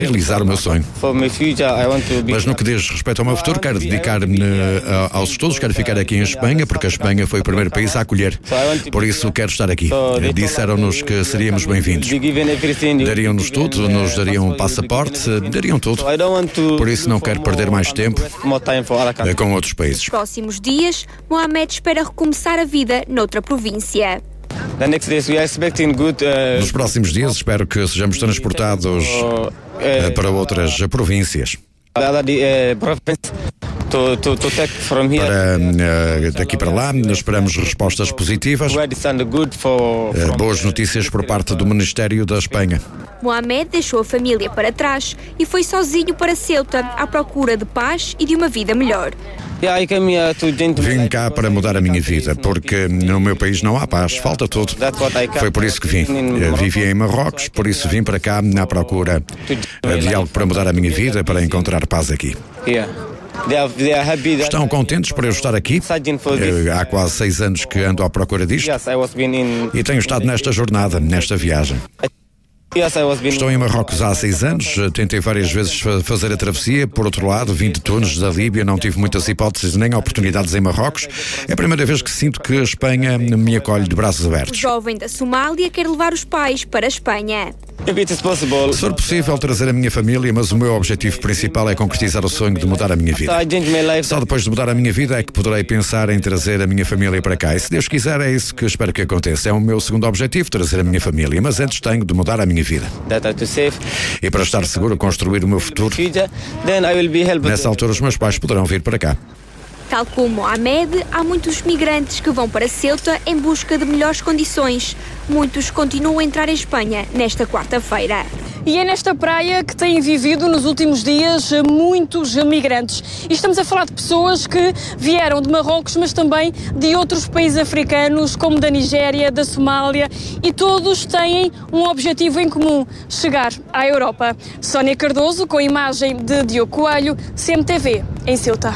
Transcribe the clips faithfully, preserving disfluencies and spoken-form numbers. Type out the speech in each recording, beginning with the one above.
realizar o meu sonho. Mas no que diz respeito ao meu futuro, quero dedicar-me aos estudos, quero ficar aqui em Espanha, porque a Espanha foi o primeiro país a acolher. Por isso quero estar aqui. Disseram-nos que seríamos bem-vindos. Dariam-nos tudo, nos dariam um passaporte, dariam tudo. Por isso não quero perder mais tempo com outros países. Nos próximos dias, Mohamed espera recomeçar a vida noutra província. Nos próximos dias espero que sejamos transportados para outras províncias. Para, daqui para lá, esperamos respostas positivas, boas notícias por parte do Ministério da Espanha. Mohamed deixou a família para trás e foi sozinho para Ceuta, à procura de paz e de uma vida melhor. Vim cá para mudar a minha vida, porque no meu país não há paz, falta tudo. Foi por isso que vim. Vivia em Marrocos, por isso vim para cá à procura de algo para mudar a minha vida, para encontrar paz aqui. Estão contentes por eu estar aqui? Há quase seis anos que ando à procura disto e tenho estado nesta jornada, nesta viagem. Estou em Marrocos há seis anos, tentei várias vezes fazer a travessia, por outro lado, vim de Tunis, da Líbia, não tive muitas hipóteses nem oportunidades em Marrocos. É a primeira vez que sinto que a Espanha me acolhe de braços abertos. O jovem da Somália quer levar os pais para a Espanha. Se for possível, trazer a minha família, mas o meu objetivo principal é concretizar o sonho de mudar a minha vida. Só depois de mudar a minha vida é que poderei pensar em trazer a minha família para cá. E se Deus quiser, é isso que espero que aconteça. É o meu segundo objetivo, trazer a minha família, mas antes tenho de mudar a minha vida. E para estar seguro, construir o meu futuro. Nessa altura, os meus pais poderão vir para cá. Tal como Mohamed, há muitos migrantes que vão para Ceuta em busca de melhores condições. Muitos continuam a entrar em Espanha nesta quarta-feira. E é nesta praia que têm vivido nos últimos dias muitos migrantes. E estamos a falar de pessoas que vieram de Marrocos, mas também de outros países africanos, como da Nigéria, da Somália, e todos têm um objetivo em comum: chegar à Europa. Sónia Cardoso, com a imagem de Diogo Coelho, C M T V, em Ceuta.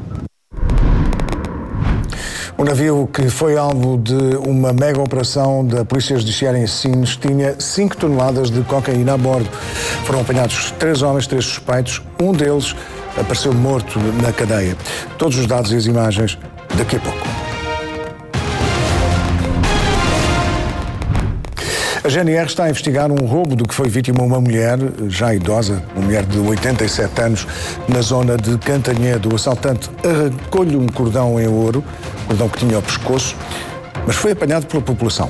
O navio, que foi alvo de uma mega operação da Polícia Judiciária em Sines, tinha cinco toneladas de cocaína a bordo. Foram apanhados três homens, três suspeitos. Um deles apareceu morto na cadeia. Todos os dados e as imagens daqui a pouco. A G N R está a investigar um roubo do que foi vítima uma mulher, já idosa, uma mulher de oitenta e sete anos, na zona de Cantanhede. O assaltante arrancou-lhe um cordão em ouro, cordão que tinha ao pescoço, mas foi apanhado pela população.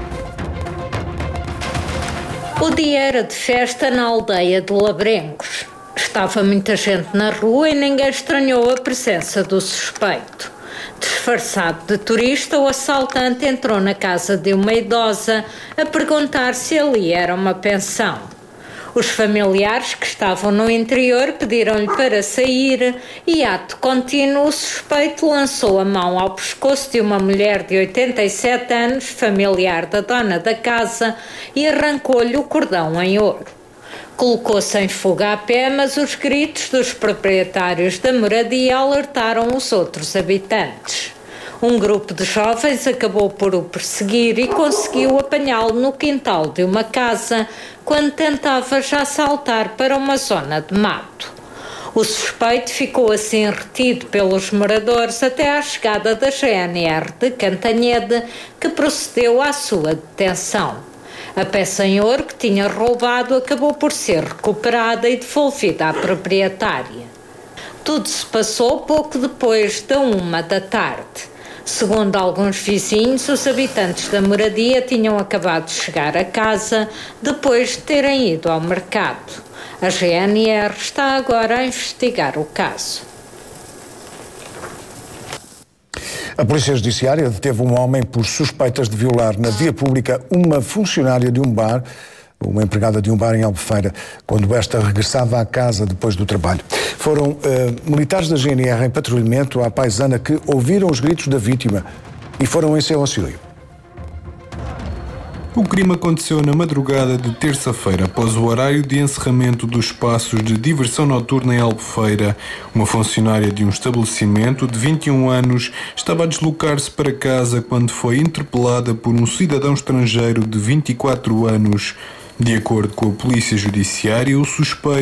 O dia era de festa na aldeia de Labrencos. Estava muita gente na rua e ninguém estranhou a presença do suspeito. Disfarçado de turista, o assaltante entrou na casa de uma idosa a perguntar se ali era uma pensão. Os familiares que estavam no interior pediram-lhe para sair e, ato contínuo, o suspeito lançou a mão ao pescoço de uma mulher de oitenta e sete anos, familiar da dona da casa, e arrancou-lhe o cordão em ouro. Colocou-se em fuga a pé, mas os gritos dos proprietários da moradia alertaram os outros habitantes. Um grupo de jovens acabou por o perseguir e conseguiu apanhá-lo no quintal de uma casa quando tentava já saltar para uma zona de mato. O suspeito ficou assim retido pelos moradores até à chegada da G N R de Cantanhede, que procedeu à sua detenção. A peça em ouro que tinha roubado acabou por ser recuperada e devolvida à proprietária. Tudo se passou pouco depois da uma da tarde. Segundo alguns vizinhos, os habitantes da moradia tinham acabado de chegar a casa depois de terem ido ao mercado. A G N R está agora a investigar o caso. A Polícia Judiciária deteve um homem por suspeitas de violar na via pública uma funcionária de um bar, uma empregada de um bar em Albufeira, quando esta regressava à casa depois do trabalho. Foram uh, militares da G N R em patrulhamento à paisana que ouviram os gritos da vítima e foram em seu auxílio. O crime aconteceu na madrugada de terça-feira, após o horário de encerramento dos espaços de diversão noturna em Albufeira. Uma funcionária de um estabelecimento de vinte e um anos estava a deslocar-se para casa quando foi interpelada por um cidadão estrangeiro de vinte e quatro anos. De acordo com a Polícia Judiciária, o suspeito